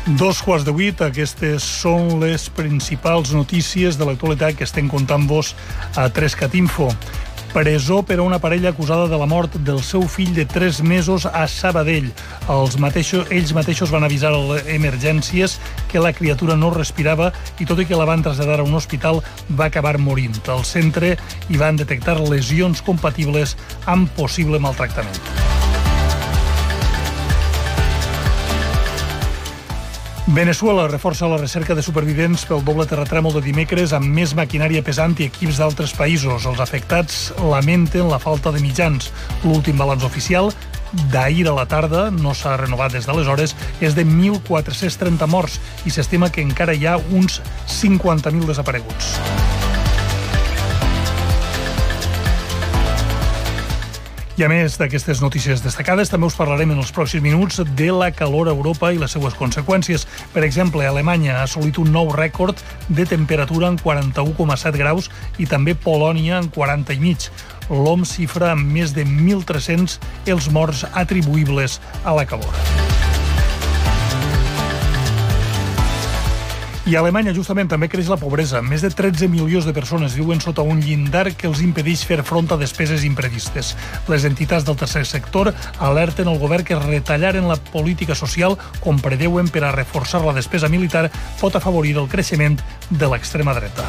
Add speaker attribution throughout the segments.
Speaker 1: 2:08, aquestes són les principals notícies de l'actualitat que estem contant-vos a 3cat Info. Presó per a una parella acusada de la mort del seu fill de 3 mesos a Sabadell. Ells mateixos van avisar a les emergències que la criatura no respirava i tot i que la van traslladar a un hospital va acabar morint. Al centre hi van detectar lesions compatibles amb possible maltractament. Veneçuela reforça la recerca de supervivents pel doble terratrèmol de dimecres amb més maquinària pesant i equips d'altres països. Els afectats lamenten la falta de mitjans. L'últim balanç oficial d'ahir a la tarda, no s'ha renovat des d'aleshores, és de 1.430 morts i s'estima que encara hi ha uns 50.000 desapareguts. I a més d'aquestes notícies destacades, també us parlarem en els pròxims minuts de la calor a Europa i les seues conseqüències. Per exemple, Alemanya ha assolit un nou rècord de temperatura en 41,7 graus i també Polònia en 40,5. L'OMS xifra amb més de 1.300 els morts atribuïbles a la calor. I a Alemanya, justament, també creix la pobresa. Més de 13 milions de persones viuen sota un llindar que els impedeix fer front a despeses imprevistes. Les entitats del tercer sector alerten el govern que retallar en la política social, com preveuen per a reforçar la despesa militar, pot afavorir el creixement de l'extrema dreta.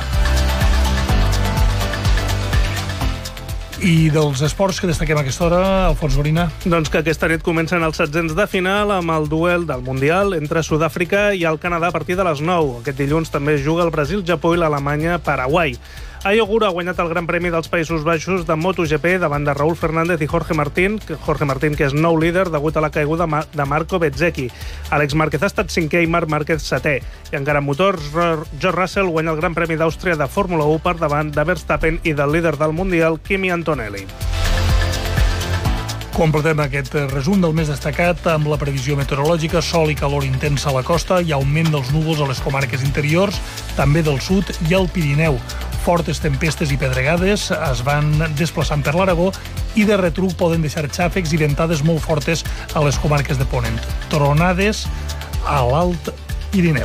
Speaker 1: I dels esports que destaquem a aquesta hora, Alfons Gorina?
Speaker 2: Doncs que aquesta nit comencen els setzents de final amb el duel del Mundial entre Sud-àfrica i el Canadà a partir de les 9. Aquest dilluns també es juga el Brasil, Japó i l'Alemanya-Paraguai. Ayogura ha guanyat el Gran Premi dels Països Baixos de MotoGP davant de Raúl Fernández i Jorge Martín, que és nou líder degut a la caiguda de Marco Bezzecchi. Àlex Márquez ha estat 5è i Marc Márquez 7è. I encara en motors, George Russell guanya el Gran Premi d'Àustria de Fórmula 1 per davant de Verstappen i del líder del Mundial, Kimi Antonelli.
Speaker 1: Completem aquest resum del més destacat amb la previsió meteorològica: sol i calor intensa a la costa i augment dels núvols a les comarques interiors, també del sud i al Pirineu. Fortes tempestes i pedregades es van desplaçant per l'Aragó i de retruc poden deixar xàfecs i ventades molt fortes a les comarques de Ponent. Tronades a l'Alt Pirineu.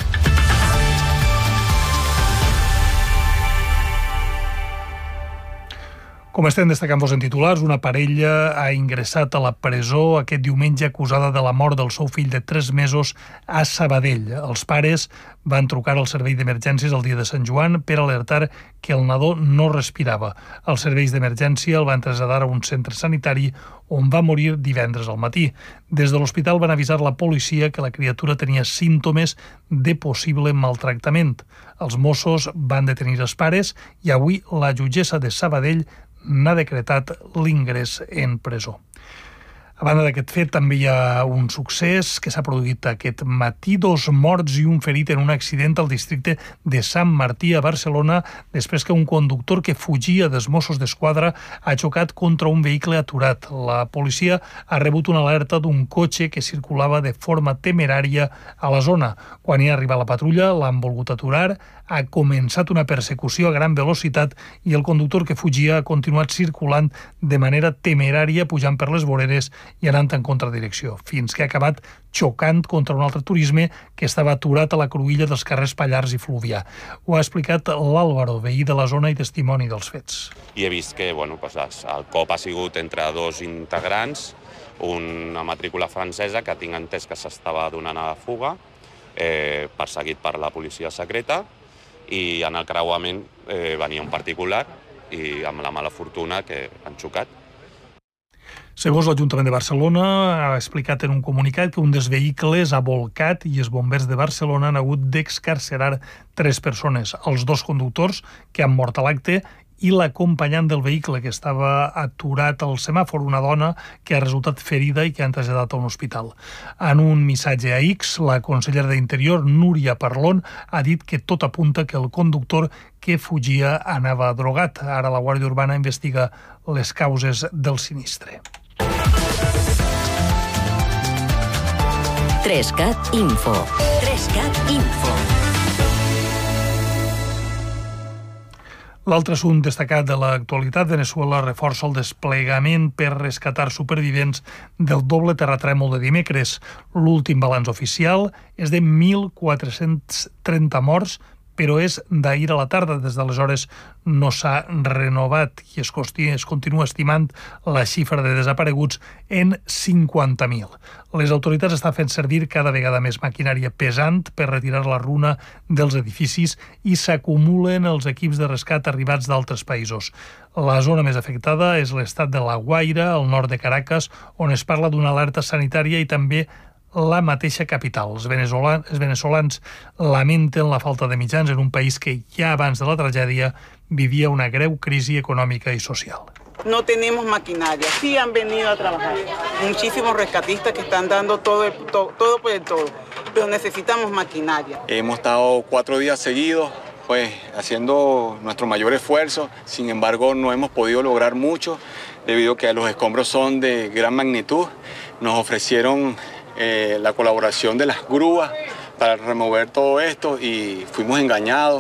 Speaker 1: Com estem destacant-vos en titulars, una parella ha ingressat a la presó aquest diumenge acusada de la mort del seu fill de 3 mesos a Sabadell. Els pares van trucar al servei d'emergències el dia de Sant Joan per alertar que el nadó no respirava. Els serveis d'emergència el van traslladar a un centre sanitari on va morir divendres al matí. Des de l'hospital van avisar la policia que la criatura tenia símptomes de possible maltractament. Els Mossos van detenir els pares i avui la jutgessa de Sabadell n'ha decretat l'ingrés en presó. A banda d'aquest fet, també hi ha un succés que s'ha produït aquest matí. 2 morts i un ferit en un accident al districte de Sant Martí, a Barcelona, després que un conductor que fugia dels Mossos d'Esquadra ha xocat contra un vehicle aturat. La policia ha rebut una alerta d'un cotxe que circulava de forma temerària a la zona. Quan hi ha arribat la patrulla, l'han volgut aturar, ha començat una persecució a gran velocitat i el conductor que fugia ha continuat circulant de manera temerària, pujant per les voreres i anant en contradirecció, fins que ha acabat xocant contra un altre turisme que estava aturat a la cruïlla dels carrers Pallars i Fluvià. Ho ha explicat l'Àlvaro, veí de la zona i testimoni dels fets.
Speaker 3: I he vist que el cop ha sigut entre 2 integrants, una matrícula francesa que tinc entès que s'estava donant a la fuga, perseguit per la policia secreta, i en el creuament venia un particular i amb la mala fortuna que han xocat.
Speaker 1: Segons l'Ajuntament de Barcelona, ha explicat en un comunicat que un dels vehicles ha volcat i els bombers de Barcelona han hagut d'excarcerar 3 persones, els 2 conductors que han mort a l'acte i l'acompanyant del vehicle que estava aturat al semàfor, una dona que ha resultat ferida i que han traslladat a un hospital. En un missatge a X, la consellera d'Interior, Núria Parlon, ha dit que tot apunta que el conductor que fugia anava drogat. Ara la Guàrdia Urbana investiga les causes del sinistre.
Speaker 4: 3cat Info. 3cat Info.
Speaker 1: L'altre assumpte destacat de l'actualitat, Veneçuela reforça el desplegament per rescatar supervivents del doble terratrèmol de dimecres. L'últim balanç oficial és de 1.430 morts, però és d'ahir a la tarda. Des d'aleshores no s'ha renovat i es continua estimant la xifra de desapareguts en 50.000. Les autoritats estan fent servir cada vegada més maquinària pesant per retirar la runa dels edificis i s'acumulen els equips de rescat arribats d'altres països. La zona més afectada és l'estat de La Guaira, al nord de Caracas, on es parla d'una alerta sanitària, i també la mateixa capital. Els veneçolans lamenten la falta de mitjans en un país que ja abans de la tragèdia vivia una greu crisi econòmica y social.
Speaker 4: No tenemos maquinaria, sí han venido a trabajar. Muchísimos rescatistas que están dando todo por el todo, pero necesitamos maquinaria.
Speaker 5: Hemos estado 4 días seguidos haciendo nuestro mayor esfuerzo, sin embargo no hemos podido lograr mucho debido a que los escombros son de gran magnitud. Nos ofrecieron la colaboración de las grúas para remover todo esto y fuimos engañados.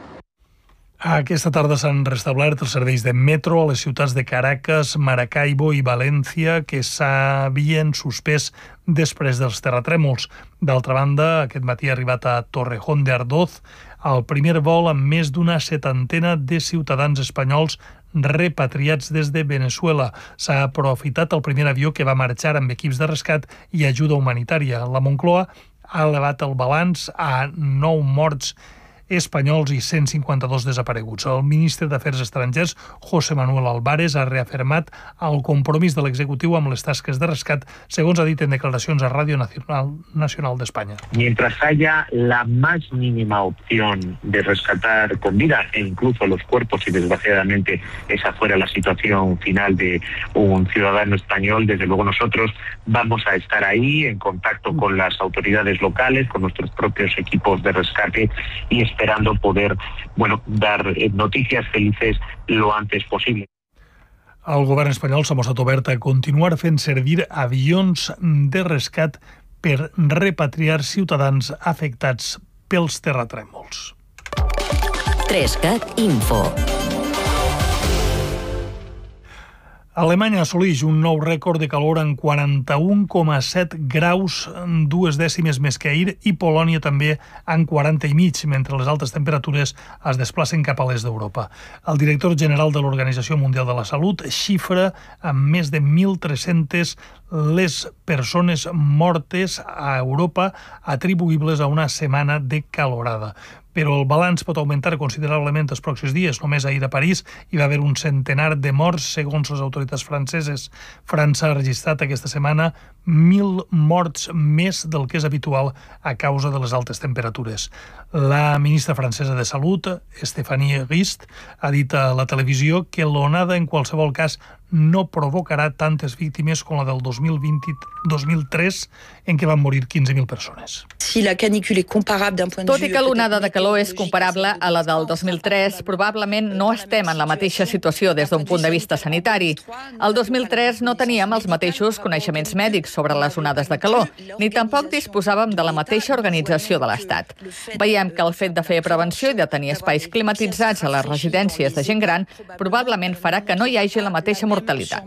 Speaker 1: Aquesta tarda s'han restablert els serveis de metro a les ciutats de Caracas, Maracaibo i València, que s'havien suspès després dels terratrèmols. D'altra banda, aquest matí ha arribat a Torrejón de Ardoz el primer vol amb més d'una 70 de ciutadans espanyols repatriats des de Veneçuela. S'ha aprofitat el primer avió que va marxar amb equips de rescat i ajuda humanitària. La Moncloa ha elevat el balanç a 9 morts espanyols i 152 desapareguts. El ministre d'Afers Estrangers, José Manuel Álvarez, ha reafirmat el compromís de l'executiu amb les tasques de rescat, segons ha dit en declaracions a Radio Nacional de España.
Speaker 6: Mientras haya la más mínima opción de rescatar con vida e incluso los cuerpos, y desgraciadamente esa fuera la situación final de un ciudadano español, desde luego nosotros vamos a estar ahí en contacto con las autoridades locales, con nuestros propios equipos de rescate y esperando poder, dar noticias felices lo antes posible.
Speaker 1: El govern espanyol s'ha mostrat obert a continuar fent servir avions de rescat per repatriar ciutadans afectats pels terratrèmols.
Speaker 7: 3CAT Info.
Speaker 1: Alemanya assoleix un nou rècord de calor en 41,7 graus, 2 dècimes més que ahir, i Polònia també en 40,5, mentre les altes temperatures es desplacen cap a l'est d'Europa. El director general de l'Organització Mundial de la Salut xifra amb més de 1.300 les persones mortes a Europa atribuïbles a una setmana de calorada. Però el balanç pot augmentar considerablement els pròxims dies. Només ahir a París hi va haver un centenar de morts, segons les autoritats franceses. França ha registrat aquesta setmana 1.000 morts més del que és habitual a causa de les altes temperatures. La ministra francesa de Salut, Stéphanie Rist, ha dit a la televisió que l'onada en qualsevol cas no provocarà tantes víctimes com la del 2003, en què van morir 15.000 persones.
Speaker 8: Tot i que l'onada de calor és comparable a la del 2003, probablement no estem en la mateixa situació des d'un punt de vista sanitari. El 2003 no teníem els mateixos coneixements mèdics sobre les onades de calor, ni tampoc disposàvem de la mateixa organització de l'Estat. Veiem que el fet de fer prevenció i de tenir espais climatitzats a les residències de gent gran probablement farà que no hi hagi la mateixa mortalitat.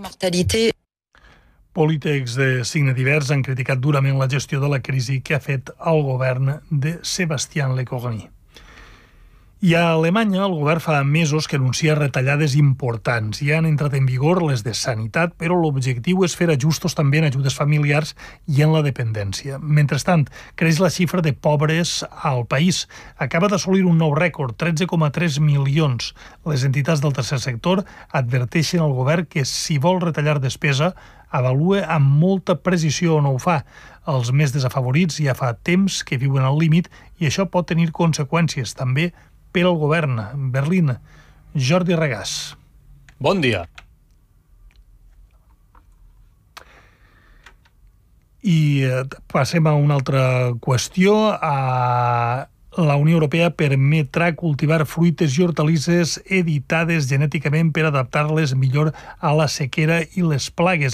Speaker 1: Polítics de signe divers han criticat durament la gestió de la crisi que ha fet el govern de Sébastien Lecornu. I a Alemanya el govern fa mesos que anuncia retallades importants. Ja han entrat en vigor les de sanitat, però l'objectiu és fer ajustos també en ajudes familiars i en la dependència. Mentrestant, creix la xifra de pobres al país. Acaba d'assolir un nou rècord, 13,3 milions. Les entitats del tercer sector adverteixen al govern que si vol retallar despesa, avalua amb molta precisió on ho fa. Els més desafavorits ja fa temps que viuen al límit i això pot tenir conseqüències també per al govern. Berlín, Jordi Regàs.
Speaker 9: Bon dia.
Speaker 1: I passem a una altra qüestió. La Unió Europea permetrà cultivar fruites i hortalisses editades genèticament per adaptar-les millor a la sequera i les plagues.